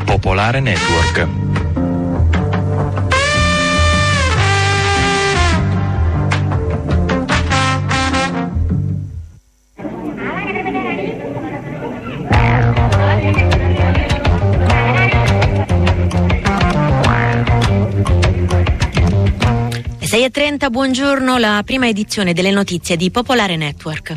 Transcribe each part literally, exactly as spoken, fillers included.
Popolare Network. sei e trenta, buongiorno, la prima edizione delle notizie di Popolare Network.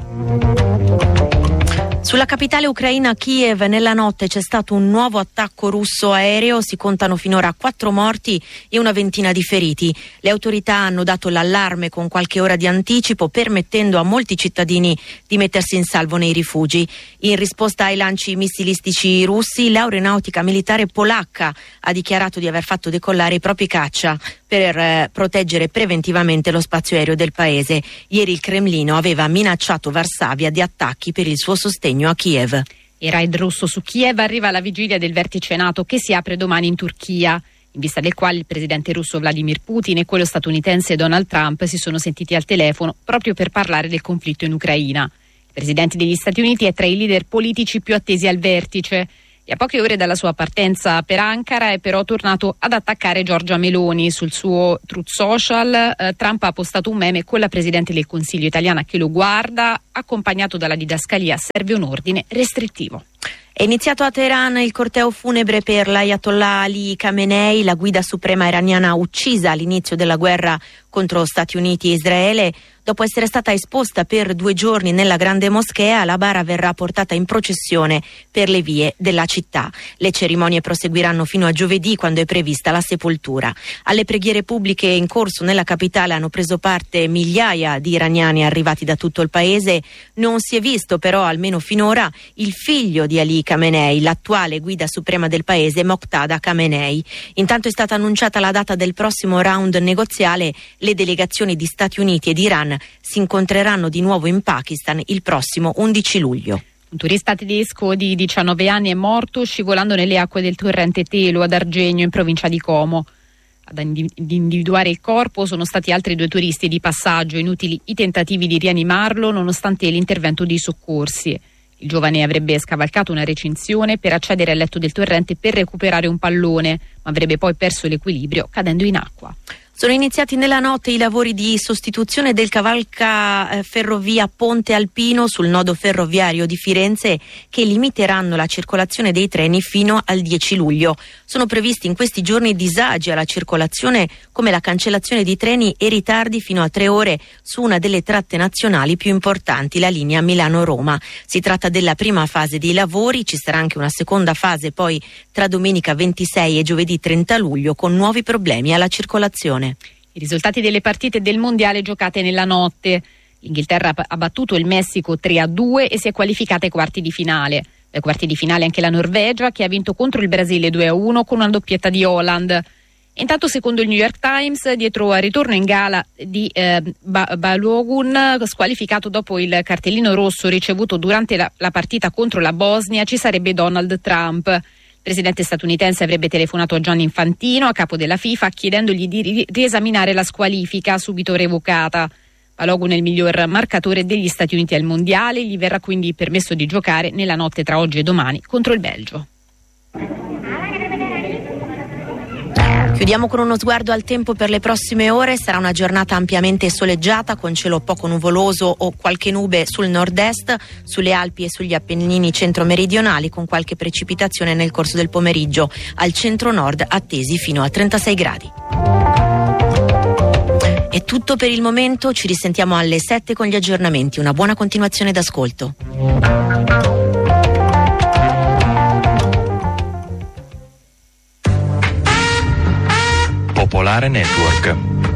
Sulla capitale ucraina Kiev nella notte c'è stato un nuovo attacco russo aereo, si contano finora quattro morti e una ventina di feriti. Le autorità hanno dato l'allarme con qualche ora di anticipo, permettendo a molti cittadini di mettersi in salvo nei rifugi. In risposta ai lanci missilistici russi, l'aeronautica militare polacca ha dichiarato di aver fatto decollare i propri caccia per eh, proteggere preventivamente lo spazio aereo del paese. Ieri il Cremlino aveva minacciato Varsavia di attacchi per il suo sostegno a Kiev. Il raid russo su Kiev arriva alla vigilia del vertice NATO che si apre domani in Turchia, in vista del quale il presidente russo Vladimir Putin e quello statunitense Donald Trump si sono sentiti al telefono proprio per parlare del conflitto in Ucraina. Il presidente degli Stati Uniti è tra i leader politici più attesi al vertice e a poche ore dalla sua partenza per Ankara è però tornato ad attaccare Giorgia Meloni. Sul suo Truth Social eh, Trump ha postato un meme con la presidente del Consiglio italiana che lo guarda, accompagnato dalla didascalia "serve un ordine restrittivo". È iniziato a Teheran il corteo funebre per l'Ayatollah Ali Khamenei, la guida suprema iraniana uccisa all'inizio della guerra contro Stati Uniti e Israele. Dopo essere stata esposta per due giorni nella grande moschea, la bara verrà portata in processione per le vie della città. Le cerimonie proseguiranno fino a giovedì, quando è prevista la sepoltura. Alle preghiere pubbliche in corso nella capitale hanno preso parte migliaia di iraniani arrivati da tutto il paese. Non si è visto però, almeno finora, il figlio di Ali Khamenei, l'attuale guida suprema del paese, Moqtada Khamenei. Intanto è stata annunciata la data del prossimo round negoziale. Le delegazioni di Stati Uniti ed Iran si incontreranno di nuovo in Pakistan il prossimo undici luglio. Un turista tedesco di diciannove anni è morto scivolando nelle acque del torrente Telo ad Argegno, in provincia di Como. Ad individuare il corpo sono stati altri due turisti di passaggio, inutili i tentativi di rianimarlo nonostante l'intervento dei soccorsi. Il giovane avrebbe scavalcato una recinzione per accedere al letto del torrente per recuperare un pallone, ma avrebbe poi perso l'equilibrio cadendo in acqua. Sono iniziati nella notte i lavori di sostituzione del cavalca eh, ferrovia Ponte Alpino sul nodo ferroviario di Firenze, che limiteranno la circolazione dei treni fino al dieci luglio. Sono previsti in questi giorni disagi alla circolazione, come la cancellazione di treni e ritardi fino a tre ore su una delle tratte nazionali più importanti, la linea Milano-Roma. Si tratta della prima fase dei lavori, ci sarà anche una seconda fase poi tra domenica ventisei e giovedì trenta luglio, con nuovi problemi alla circolazione. I risultati delle partite del mondiale giocate nella notte. L'Inghilterra ha battuto il Messico tre a due e si è qualificata ai quarti di finale. Ai quarti di finale anche la Norvegia, che ha vinto contro il Brasile due a uno con una doppietta di Haaland. Intanto, secondo il New York Times, dietro al ritorno in gala di eh, ba- Balogun, squalificato dopo il cartellino rosso ricevuto durante la, la partita contro la Bosnia, ci sarebbe Donald Trump. Il presidente statunitense avrebbe telefonato a Gianni Infantino, a capo della FIFA, chiedendogli di riesaminare la squalifica subito revocata. Balogun è il miglior marcatore degli Stati Uniti al mondiale, gli verrà quindi permesso di giocare nella notte tra oggi e domani contro il Belgio. Chiudiamo con uno sguardo al tempo per le prossime ore. Sarà una giornata ampiamente soleggiata, con cielo poco nuvoloso o qualche nube sul nord-est, sulle Alpi e sugli Appennini centro-meridionali, con qualche precipitazione nel corso del pomeriggio. Al centro-nord attesi fino a trentasei gradi. È tutto per il momento, ci risentiamo alle sette con gli aggiornamenti. Una buona continuazione d'ascolto. Popolare Network.